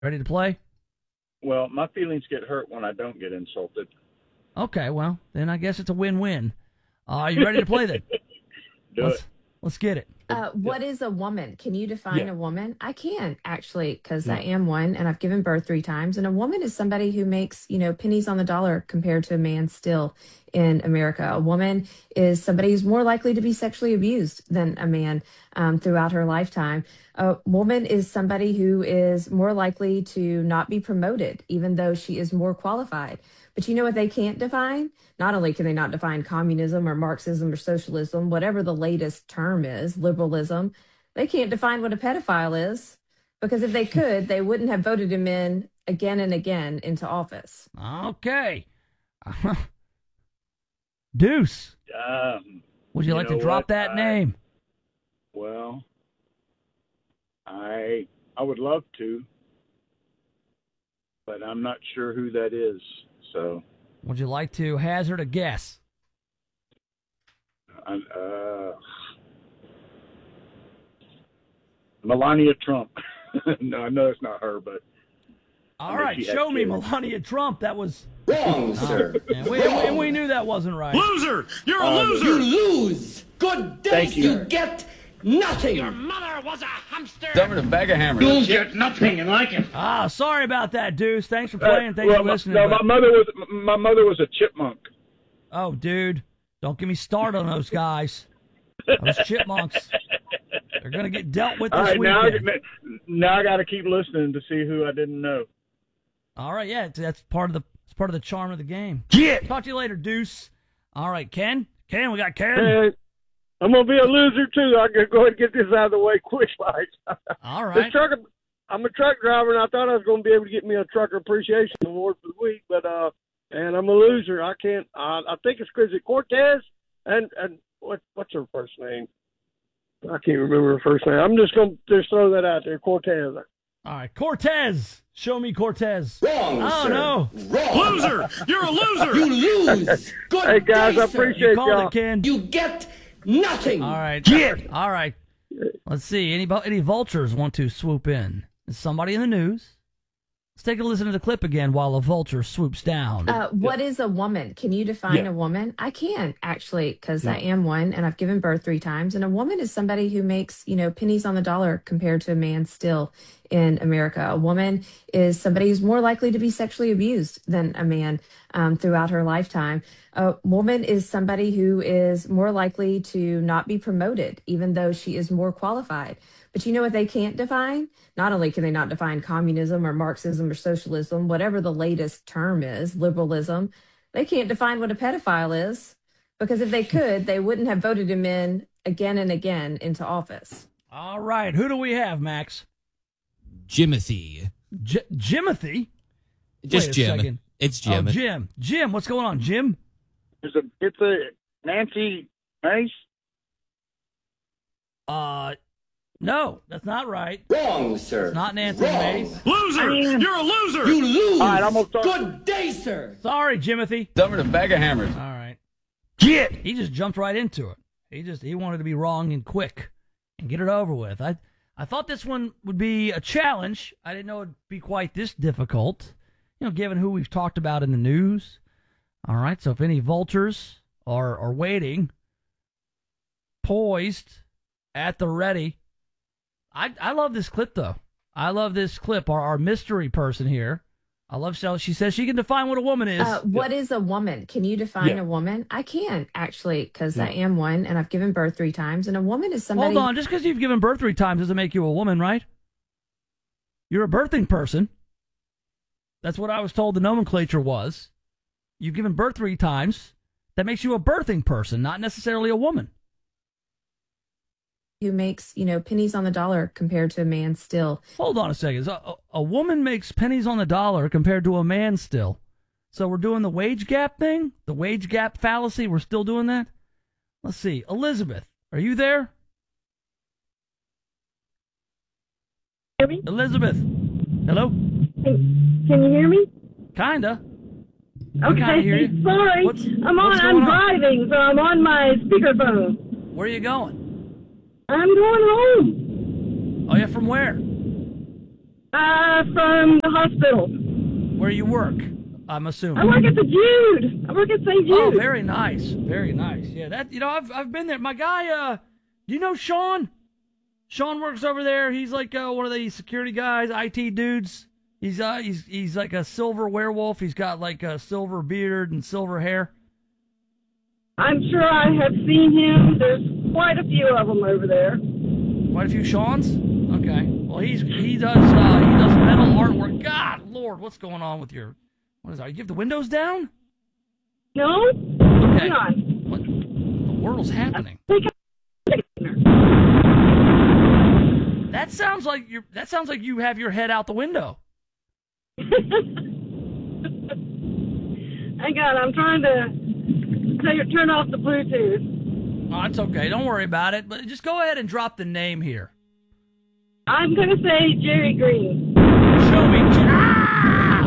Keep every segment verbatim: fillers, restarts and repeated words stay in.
Ready to play? Well, my feelings get hurt when I don't get insulted. Okay, well, then I guess it's a win-win. Uh, are you ready to play then? Do let's, it. Let's get it. Uh, what is a woman? Can you define Yeah. a woman? I can actually, because Yeah. I am one, and I've given birth three times. And a woman is somebody who makes, you know, pennies on the dollar compared to a man still in America. A woman is somebody who's more likely to be sexually abused than a man um, throughout her lifetime. A woman is somebody who is more likely to not be promoted, even though she is more qualified. But you know what they can't define? Not only can they not define communism or Marxism or socialism, whatever the latest term is, liberalism, they can't define what a pedophile is. Because if they could, they wouldn't have voted him in again and again into office. Okay. Deuce, Um, would you, you like to know drop what? that I- name? well, I I would love to, but I'm not sure who that is. So, Would you like to hazard a guess? I, uh, Melania Trump. No, I know it's not her, but All I mean, right, she had show me kids. Melania Trump. That was Wrong, sir. and we, and we knew that wasn't right. Loser! You're a Um, loser! You lose. Good day, Thank you. You get nothing. Your mother was a hamster! Dumb a bag of hammers. You'll get nothing and like it. Ah, sorry about that, Deuce. Thanks for playing. Thanks well, for my- listening. No, but- my mother was my mother was a chipmunk. Oh, dude, don't get me started on those guys. Those chipmunks. They're going to get dealt with this All right, now, weekend. now I got to keep listening to see who I didn't know. All right, yeah, that's part of the it's part of the charm of the game. Get! Talk to you later, Deuce. All right, Ken. Ken, we got Ken. Hey, I'm gonna be a loser too. I can go ahead and get this out of the way quick, like. All This right. truck, I'm a truck driver, and I thought I was going to be able to get me a trucker appreciation award for the week, but uh, and I'm a loser. I can't. I, I think it's Chrissy Cortez, and and what what's her first name? I can't remember her first name. I'm just going to just throw that out there, Cortez. All right, Cortez. Show me Cortez. Wrong, Oh, sir. no. Wrong. Loser! You're a loser! You lose. Good Hey guys, day, I sir. appreciate You called y'all. it, Ken. You get nothing. All right. Get! All right. Let's see. Any any vultures want to swoop in? Is somebody in the news? Let's take a listen to the clip again while a vulture swoops down. Uh, what is a woman? Can you define Yeah. a woman? I can actually, because I am one, and I've given birth three times. And a woman is somebody who makes, you know, pennies on the dollar compared to a man still in America. A woman is somebody who's more likely to be sexually abused than a man um, throughout her lifetime. A woman is somebody who is more likely to not be promoted, even though she is more qualified. But you know what they can't define? Not only can they not define communism or Marxism or socialism, whatever the latest term is, liberalism, they can't define what a pedophile is. Because if they could, they wouldn't have voted him in again and again into office. All right. Who do we have, Max? Jimothy. J- Jimothy? Just Wait a Jim. second. It's Jim. Oh, Jim. Jim, what's going on, Jim? It's a it's a Nancy Mace. Uh, no, that's not right. Wrong, sir. It's not Nancy Wrong. Mace. Loser! You're a loser! You lose. All right, I'm gonna start- Good day, sir. Sorry, Jimothy. Dumb a bag of hammers. All right. Get! He just jumped right into it. He just he wanted to be wrong and quick and get it over with. I I thought this one would be a challenge. I didn't know it'd be quite this difficult. You know, given who we've talked about in the news. All right, so if any vultures are are waiting, poised, at the ready. I I love this clip though. I love this clip. Our our mystery person here. I love how she says she can define what a woman is. Uh, what is a woman? Can you define Yeah. a woman? I can actually, because Yeah. I am one, and I've given birth three times. And a woman is somebody. Hold on, just because you've given birth three times doesn't make you a woman, right? You're a birthing person. That's what I was told the nomenclature was. You've given birth three times. That makes you a birthing person, not necessarily a woman. who makes, you know, pennies on the dollar compared to a man still. Hold on a second. So a, a woman makes pennies on the dollar compared to a man still. So we're doing the wage gap thing? The wage gap fallacy? We're still doing that? Let's see. Elizabeth, are you there? Hear me? Elizabeth, hello? Can, can you hear me? Kinda. We Okay, kinda hear you. sorry. What's- I'm on. what's I'm going on? driving, so I'm on my speakerphone. Where are you going? I'm going home. Oh, yeah, from where? Uh, from the hospital. Where you work, I'm I assuming. work at the Jude. I work at Saint Jude. Oh, very nice. Very nice. Yeah, that, you know, I've I've been there. My guy, uh, do you know Sean? Sean works over there. He's like uh, one of the security guys, I T dudes. He's uh he's he's like a silver werewolf. He's got like a silver beard and silver hair. I'm sure I have seen him. There's quite a few of them over there. Quite a few Sean's? Okay. Well, he's he does uh, he does metal artwork. God, Lord, what's going on with your what is that? You have the windows down? No? Okay. Hang on. What the world's happening? That sounds like you that sounds like you have your head out the window. Hang on, I'm trying to t- turn off the Bluetooth. Oh, it's okay. Don't worry about it. But just go ahead and drop the name here. I'm going to say Jerry Green. Show me. Ah!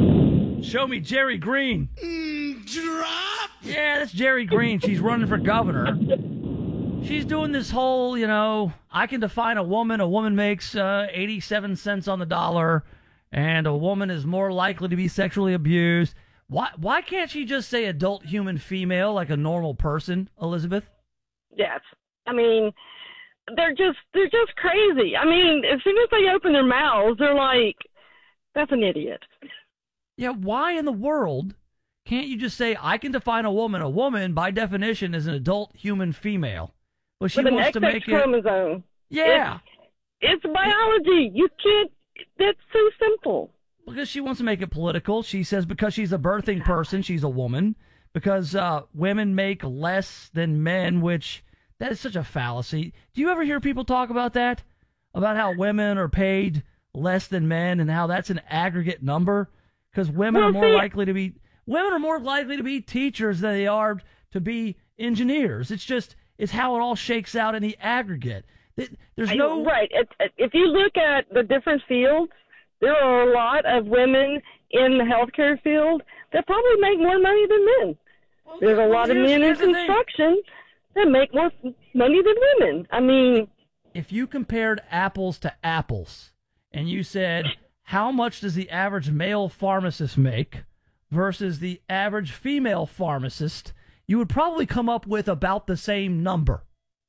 Show me Jerry Green. Mm, drop. Yeah, that's Jerry Green. She's running for governor. She's doing this whole, you know, I can define a woman. A woman makes uh, eighty-seven cents on the dollar, and a woman is more likely to be sexually abused. Why why can't she just say adult human female like a normal person, Elizabeth? Yes. I mean, they're just they're just crazy. I mean, as soon as they open their mouths, they're like, that's an idiot. Yeah, why in the world can't you just say I can define a woman? A woman, by definition, is an adult human female. But she With wants an to X X make it. chromosome. Yeah. It's, it's biology. You can't. That's so simple. Because she wants to make it political. She says because she's a birthing person, she's a woman. Because uh, women make less than men, which that is such a fallacy. Do you ever hear people talk about that? About how women are paid less than men and how that's an aggregate number? Because women Well, are more see- likely to be women are more likely to be teachers than they are to be engineers. It's just it's how it all shakes out in the aggregate. Th- There's no Right. It, it, if you look at the different fields, there are a lot of women in the healthcare field that probably make more money than men. There's a lot of here's- men in here's the thing. construction that make more money than women. I mean, If you compared apples to apples and you said, how much does the average male pharmacist make versus the average female pharmacist, you would probably come up with about the same number.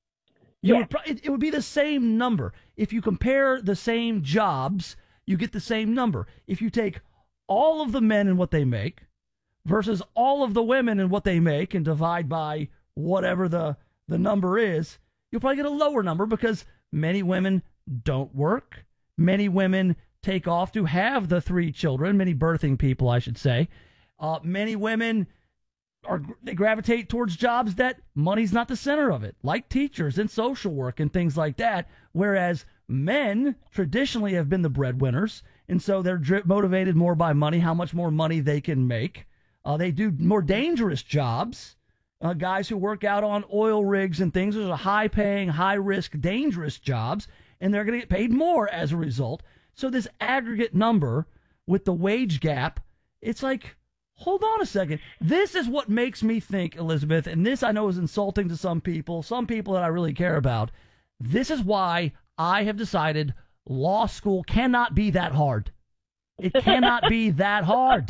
You Yeah. would pro- it, it would be the same number. If you compare the same jobs, you get the same number. If you take all of the men and what they make versus all of the women and what they make and divide by whatever the, the number is, you'll probably get a lower number because many women don't work. Many women take off to have the three children, many birthing people, I should say. Uh, many women are they gravitate towards jobs that money's not the center of it, like teachers and social work and things like that, whereas men traditionally have been the breadwinners, and so they're dri- motivated more by money, how much more money they can make. Uh, they do more dangerous jobs. Uh, guys who work out on oil rigs and things, those are high-paying, high-risk, dangerous jobs, and they're going to get paid more as a result. So this aggregate number with the wage gap, it's like, hold on a second. This is what makes me think, Elizabeth, and this I know is insulting to some people, some people that I really care about. This is why I have decided law school cannot be that hard. It cannot be that hard.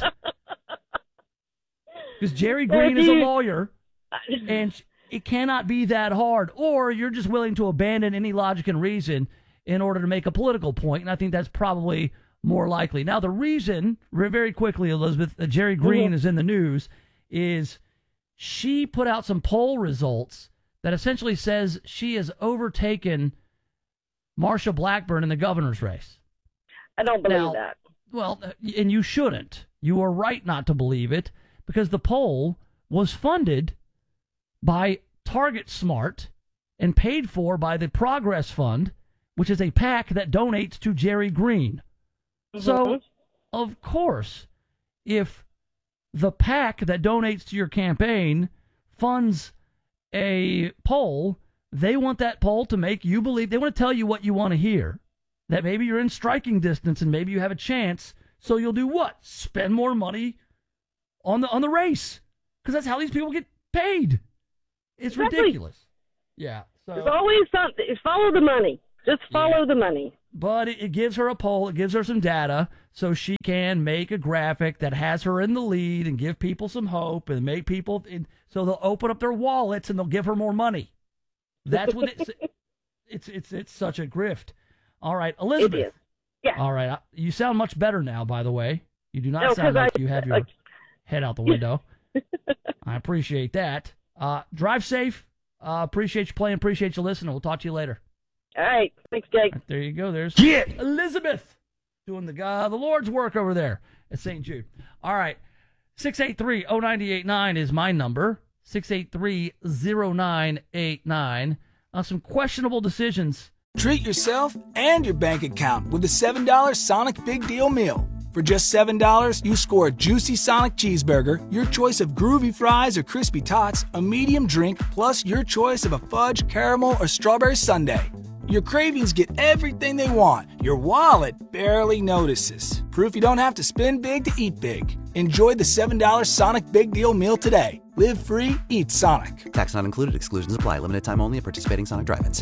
Because Jerry Green is a lawyer, and it cannot be that hard. Or you're just willing to abandon any logic and reason in order to make a political point, and I think that's probably more likely. Now, the reason, very quickly, Elizabeth, that Jerry Green mm-hmm. is in the news is she put out some poll results that essentially says she has overtaken Marsha Blackburn in the governor's race. I don't believe now, that. Well, and you shouldn't. You are right not to believe it because the poll was funded by Target Smart and paid for by the Progress Fund, which is a PAC that donates to Jerry Green. Mm-hmm. So, of course, if the PAC that donates to your campaign funds a poll, they want that poll to make you believe, they want to tell you what you want to hear, that maybe you're in striking distance and maybe you have a chance, so you'll do what? Spend more money on the on the race, because that's how these people get paid. It's exactly. ridiculous. Yeah. So. There's always something. Follow the money. Just follow yeah. the money. but it, it gives her a poll. It gives her some data so she can make a graphic that has her in the lead and give people some hope and make people, so they'll open up their wallets and they'll give her more money. That's what it's, it's, it's, it's such a grift. All right, Elizabeth. It is. Yeah. All right. You sound much better now, by the way. You do not No, sound 'cause like I- you have your I- head out the window. I appreciate that. Uh, drive safe. Uh, appreciate you playing. Appreciate you listening. We'll talk to you later. All right. Thanks, Jake. Right, there you go. There's Get. Elizabeth doing the uh, the Lord's work over there at Saint Jude. All right. six eight three, oh nine eight nine is my number. six eight three, oh nine eight nine. Uh, some questionable decisions. Treat yourself and your bank account with the seven dollar Sonic Big Deal Meal. For just seven dollars, you score a juicy Sonic cheeseburger, your choice of groovy fries or crispy tots, a medium drink, plus your choice of a fudge, caramel, or strawberry sundae. Your cravings get everything they want. Your wallet barely notices. Proof you don't have to spend big to eat big. Enjoy the seven dollar Sonic Big Deal Meal today. Live free, eat Sonic. Tax not included. Exclusions apply. Limited time only at participating Sonic drive-ins.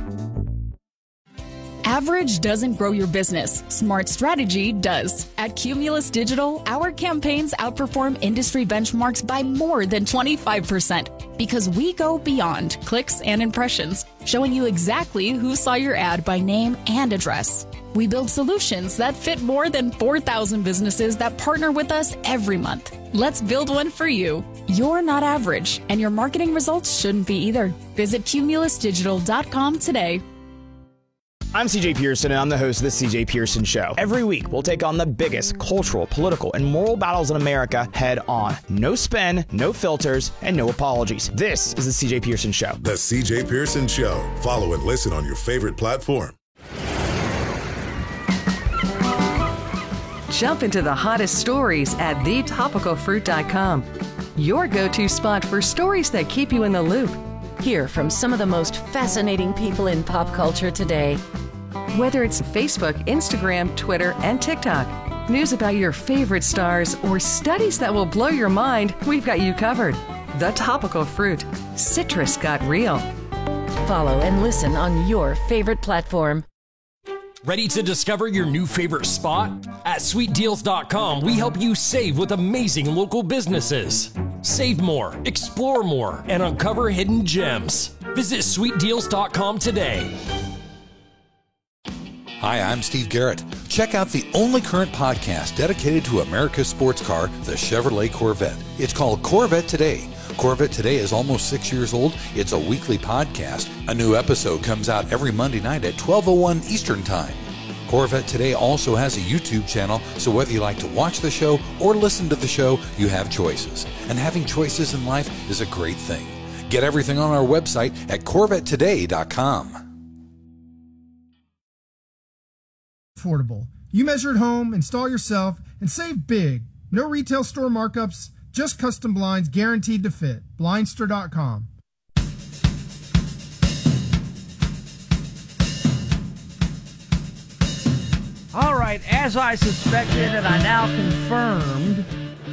Average doesn't grow your business. Smart strategy does. At Cumulus Digital, our campaigns outperform industry benchmarks by more than twenty-five percent because we go beyond clicks and impressions, showing you exactly who saw your ad by name and address. We build solutions that fit more than four thousand businesses that partner with us every month. Let's build one for you. You're not average, and your marketing results shouldn't be either. Visit cumulus digital dot com today. I'm C J Pearson, and I'm the host of The C J Pearson Show. Every week, we'll take on the biggest cultural, political, and moral battles in America head on. No spin, no filters, and no apologies. This is The C J Pearson Show. The C J Pearson Show. Follow and listen on your favorite platform. Jump into the hottest stories at the topical fruit dot com. Your go-to spot for stories that keep you in the loop. Hear from some of the most fascinating people in pop culture today. Whether it's Facebook, Instagram, Twitter, and TikTok, news about your favorite stars, or studies that will blow your mind, we've got you covered. The Topical Fruit. Citrus got real. Follow and listen on your favorite platform. Ready to discover your new favorite spot? At sweet deals dot com, we help you save with amazing local businesses. Save more, explore more, and uncover hidden gems. Visit sweet deals dot com today. Hi, I'm Steve Garrett. Check out the only current podcast dedicated to America's sports car, the Chevrolet Corvette. It's called Corvette Today. Corvette Today is almost six years old. It's a weekly podcast. A new episode comes out every Monday night at twelve oh one Eastern Time. Corvette Today also has a YouTube channel, so whether you like to watch the show or listen to the show, you have choices. And having choices in life is a great thing. Get everything on our website at corvette today dot com. Affordable. You measure at home, install yourself, and save big. No retail store markups, just custom blinds guaranteed to fit. Blindster dot com. All right, as I suspected and I now confirmed,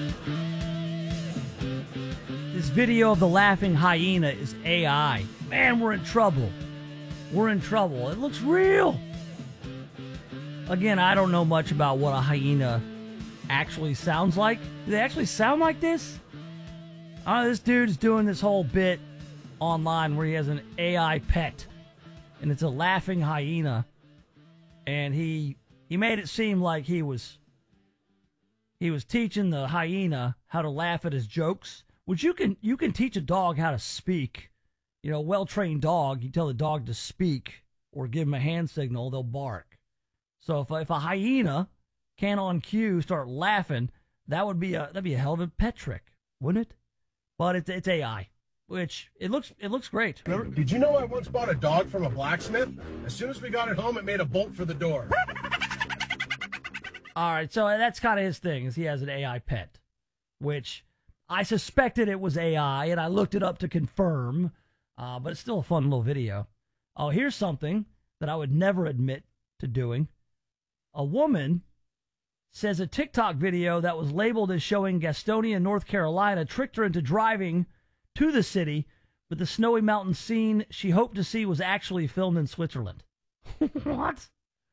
this video of the laughing hyena is A I. Man, we're in trouble. We're in trouble. It looks real. Again, I don't know much about what a hyena actually sounds like. Do they actually sound like this? Uh, this dude's doing this whole bit online where he has an A I pet, and it's a laughing hyena, and he he made it seem like he was he was teaching the hyena how to laugh at his jokes, which you can you can teach a dog how to speak. You know, a well-trained dog, you tell the dog to speak or give him a hand signal, they'll bark. So if if a hyena can on cue start laughing, that would be a that'd be a hell of a pet trick, wouldn't it? But it's it's A I, which it looks it looks great. Remember, did you know I once bought a dog from a blacksmith? As soon as we got it home, it made a bolt for the door. All right, so that's kind of his thing, is he has an A I pet, which I suspected it was A I, and I looked it up to confirm, uh, but it's still a fun little video. Oh, here's something that I would never admit to doing. A woman says a TikTok video that was labeled as showing Gastonia, North Carolina, tricked her into driving to the city, but the snowy mountain scene she hoped to see was actually filmed in Switzerland. What?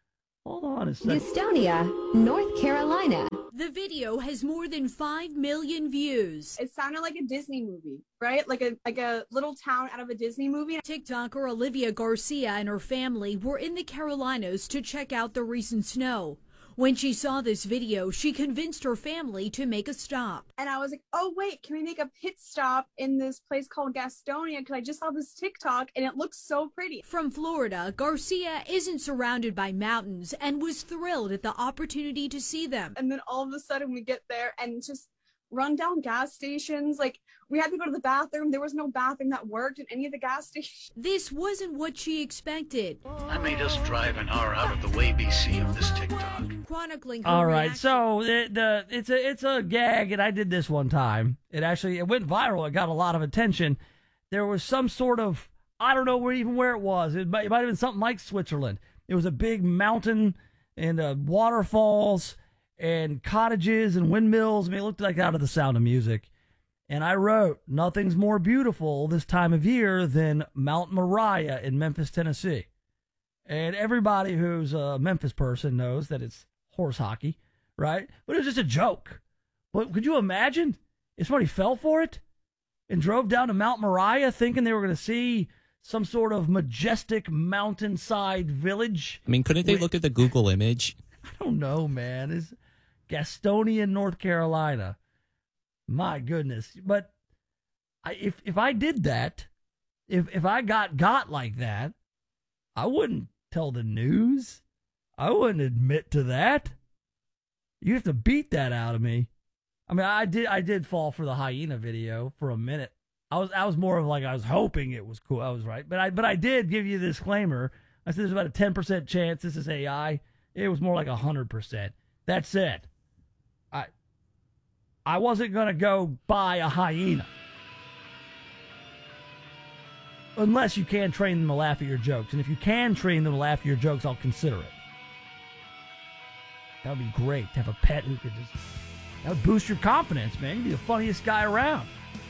Hold on a second. Gastonia, North Carolina. The video has more than five million views. It sounded like a Disney movie, right? Like a like a little town out of a Disney movie. TikToker Olivia Garcia and her family were in the Carolinas to check out the recent snow. When she saw this video, she convinced her family to make a stop. And I was like, oh, wait, can we make a pit stop in this place called Gastonia? Because I just saw this TikTok and it looks so pretty. From Florida, Garcia isn't surrounded by mountains and was thrilled at the opportunity to see them. And then all of a sudden we get there and just run down gas stations. Like, we had to go to the bathroom. There was no bathroom that worked in any of the gas stations. This wasn't what she expected. I made us drive an hour out of the way, B C, of this TikTok. Chronicling All right, reaction. so the, the it's a it's a gag, and I did this one time. It actually it went viral. It got a lot of attention. There was some sort of, I don't know where even where it was. It might, it might have been something like Switzerland. It was a big mountain and uh, waterfalls and cottages and windmills. I mean, it looked like out of The Sound of Music. And I wrote, nothing's more beautiful this time of year than Mount Moriah in Memphis, Tennessee. And everybody who's a Memphis person knows that it's horse hockey, right? But it was just a joke. But could you imagine if somebody fell for it and drove down to Mount Moriah thinking they were going to see some sort of majestic mountainside village? I mean, couldn't they with, look at the Google image? I don't know, man. It's Gastonia, North Carolina. My goodness. But I, if if I did that, if if I got got like that, I wouldn't tell the news. I wouldn't admit to that. You have to beat that out of me. I mean, I did I did fall for the hyena video for a minute. I was I was more of like I was hoping it was cool. I was right. But I but I did give you the disclaimer. I said there's about a ten percent chance this is A I. It was more like one hundred percent. That said, I I wasn't going to go buy a hyena. Unless you can train them to laugh at your jokes. And if you can train them to laugh at your jokes, I'll consider it. That would be great to have a pet who could just... That would boost your confidence, man. You'd be the funniest guy around.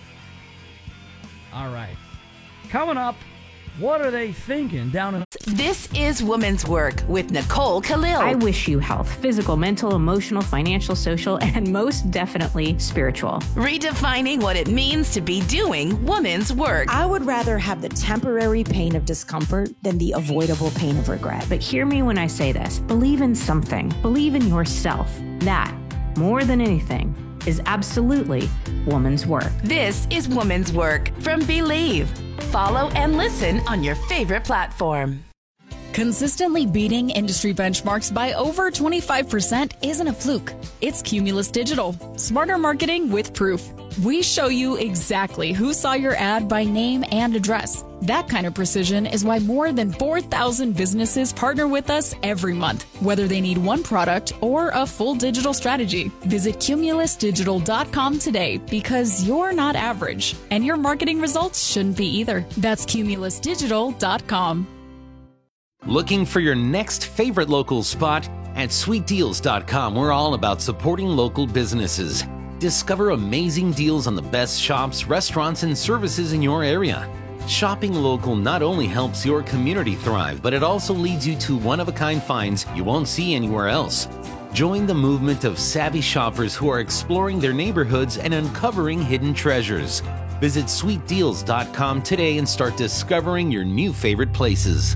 All right. Coming up, what are they thinking down in... This is Women's Work with Nicole Khalil. I wish you health, physical, mental, emotional, financial, social, and most definitely spiritual. Redefining what it means to be doing women's work. I would rather have the temporary pain of discomfort than the avoidable pain of regret. But hear me when I say this. Believe in something. Believe in yourself. That, more than anything, is absolutely woman's work. This is Woman's Work from Believe. Follow and listen on your favorite platform. Consistently beating industry benchmarks by over twenty-five percent isn't a fluke. It's Cumulus Digital. Smarter marketing with proof. We show you exactly who saw your ad by name and address. That kind of precision is why more than four thousand businesses partner with us every month, whether they need one product or a full digital strategy. Visit cumulus digital dot com today because you're not average, and your marketing results shouldn't be either. That's cumulus digital dot com. Looking for your next favorite local spot? At sweet deals dot com, we're all about supporting local businesses. Discover amazing deals on the best shops, restaurants, and services in your area. Shopping local not only helps your community thrive, but it also leads you to one-of-a-kind finds you won't see anywhere else. Join the movement of savvy shoppers who are exploring their neighborhoods and uncovering hidden treasures. Visit sweet deals dot com today and start discovering your new favorite places.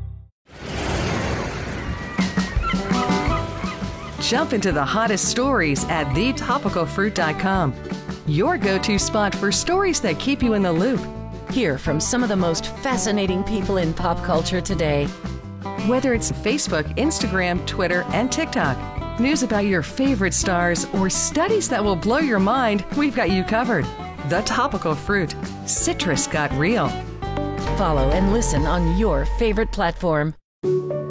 Jump into the hottest stories at the topical fruit dot com. Your go-to spot for stories that keep you in the loop. Hear from some of the most fascinating people in pop culture today. Whether it's Facebook, Instagram, Twitter, and TikTok, news about your favorite stars, or studies that will blow your mind, we've got you covered. The Topical Fruit. Citrus got real. Follow and listen on your favorite platform.